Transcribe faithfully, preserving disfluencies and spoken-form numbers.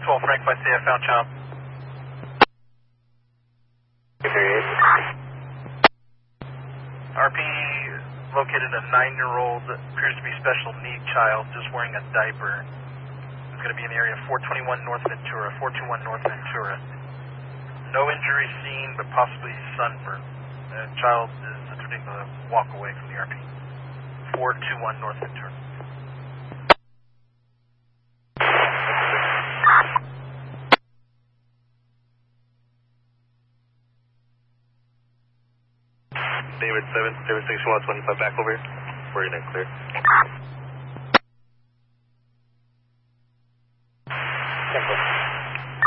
twelve, Frank by C F, found child. R P located a nine-year-old, appears to be special need child, just wearing a diaper. It's going to be in the area four twenty-one North Ventura, four two one North Ventura. No injury seen, but possibly sunburn. The child is attempting to walk away from the R P. four two one North Ventura. David seven, seven six one twenty-five back over here. We're in clear.